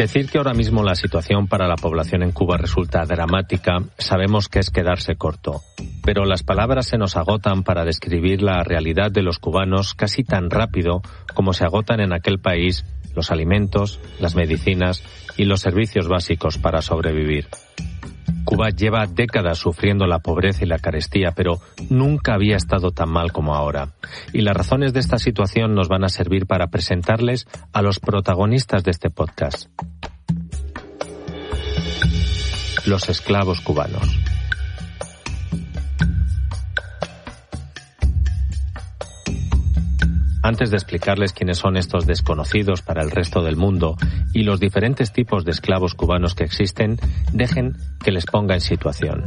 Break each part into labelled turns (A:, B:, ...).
A: Decir que ahora mismo la situación para la población en Cuba resulta dramática, sabemos que es quedarse corto. Pero las palabras se nos agotan para describir la realidad de los cubanos casi tan rápido como se agotan en aquel país los alimentos, las medicinas y los servicios básicos para sobrevivir. Cuba lleva décadas sufriendo la pobreza y la carestía, pero nunca había estado tan mal como ahora. Y las razones de esta situación nos van a servir para presentarles a los protagonistas de este podcast. Los esclavos cubanos. Antes de explicarles quiénes son estos desconocidos para el resto del mundo y los diferentes tipos de esclavos cubanos que existen, dejen que les ponga en situación.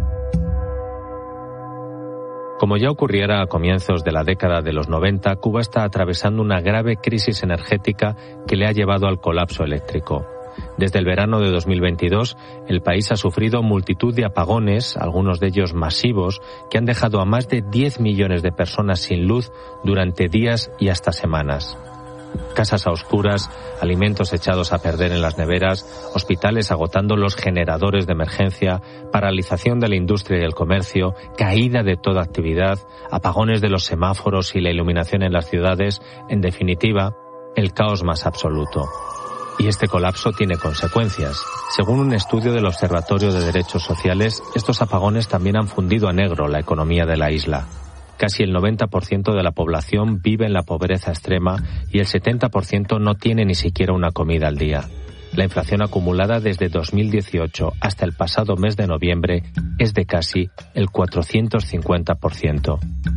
A: Como ya ocurriera a comienzos de la década de los 90, Cuba está atravesando una grave crisis energética que le ha llevado al colapso eléctrico. Desde el verano de 2022, el país ha sufrido multitud de apagones, algunos de ellos masivos, que han dejado a más de 10 millones de personas sin luz durante días y hasta semanas. Casas a oscuras, alimentos echados a perder en las neveras, hospitales agotando los generadores de emergencia, paralización de la industria y el comercio, caída de toda actividad, apagones de los semáforos y la iluminación en las ciudades, en definitiva, el caos más absoluto. Y este colapso tiene consecuencias. Según un estudio del Observatorio de Derechos Sociales, estos apagones también han fundido a negro la economía de la isla. Casi el 90% de la población vive en la pobreza extrema y el 70% no tiene ni siquiera una comida al día. La inflación acumulada desde 2018 hasta el pasado mes de noviembre es de casi el 450%.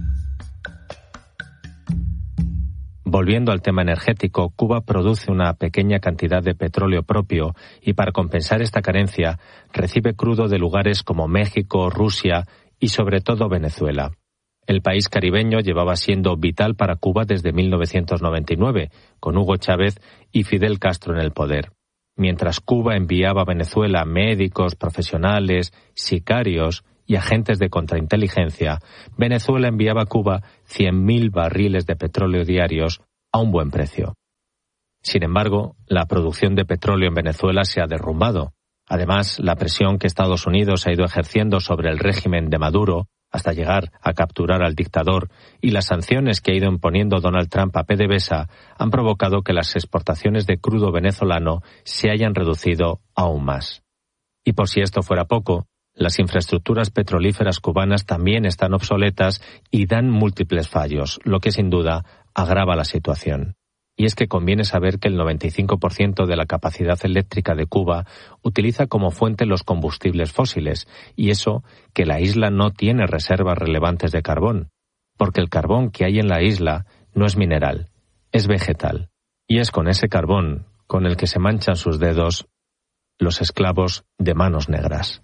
A: Volviendo al tema energético, Cuba produce una pequeña cantidad de petróleo propio y para compensar esta carencia recibe crudo de lugares como México, Rusia y sobre todo Venezuela. El país caribeño llevaba siendo vital para Cuba desde 1999, con Hugo Chávez y Fidel Castro en el poder. Mientras Cuba enviaba a Venezuela médicos, profesionales, sicarios y agentes de contrainteligencia, Venezuela enviaba a Cuba 100.000 barriles de petróleo diarios a un buen precio. Sin embargo, la producción de petróleo en Venezuela se ha derrumbado. Además, la presión que Estados Unidos ha ido ejerciendo sobre el régimen de Maduro, hasta llegar a capturar al dictador, y las sanciones que ha ido imponiendo Donald Trump a PDVSA han provocado que las exportaciones de crudo venezolano se hayan reducido aún más. Y por si esto fuera poco, las infraestructuras petrolíferas cubanas también están obsoletas y dan múltiples fallos, lo que sin duda agrava la situación. Y es que conviene saber que el 95% de la capacidad eléctrica de Cuba utiliza como fuente los combustibles fósiles, y eso que la isla no tiene reservas relevantes de carbón, porque el carbón que hay en la isla no es mineral, es vegetal. Y es con ese carbón con el que se manchan sus dedos los esclavos de manos negras.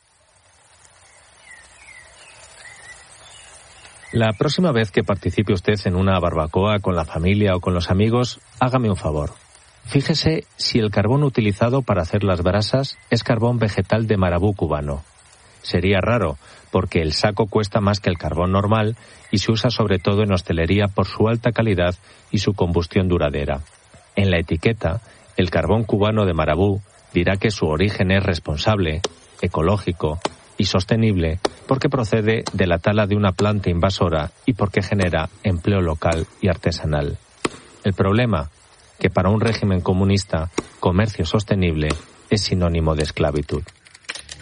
A: La próxima vez que participe usted en una barbacoa con la familia o con los amigos, hágame un favor. Fíjese si el carbón utilizado para hacer las brasas es carbón vegetal de marabú cubano. Sería raro, porque el saco cuesta más que el carbón normal y se usa sobre todo en hostelería por su alta calidad y su combustión duradera. En la etiqueta, el carbón cubano de marabú dirá que su origen es responsable, ecológico y sostenible porque procede de la tala de una planta invasora y porque genera empleo local y artesanal. El problema, que para un régimen comunista, comercio sostenible es sinónimo de esclavitud.